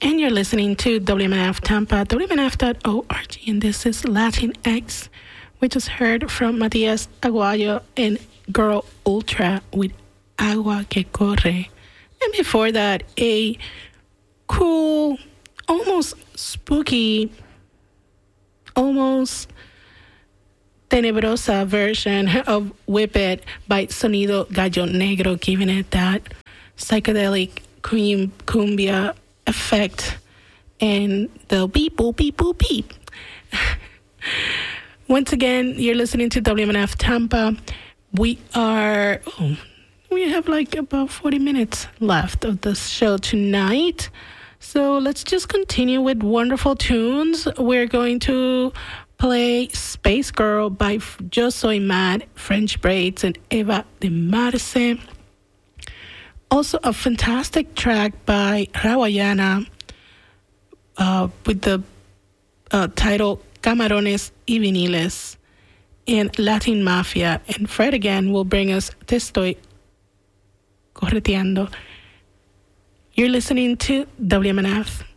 and you're listening to WMNF Tampa, WMNF.org, and this is Latinx. We just heard from Matias Aguayo and Girl Ultra with Agua que Corre. And before that, a cool, almost spooky, almost tenebrosa version of Whip It by Sonido Gallo Negro, giving it that psychedelic cumbia effect and the beep, boop, beep, boop, beep. Once again, you're listening to WMNF Tampa. We have like about 40 minutes left of the show tonight. So let's just continue with wonderful tunes. We're going to play Space Girl by Yo Soy Mad, French Braids, and Eva de Marce. Also a fantastic track by Rawayana with the title Camarones y Viniles, and Latin Mafia. And Fred again will bring us Te Estoy Correteando. You're listening to WMNF.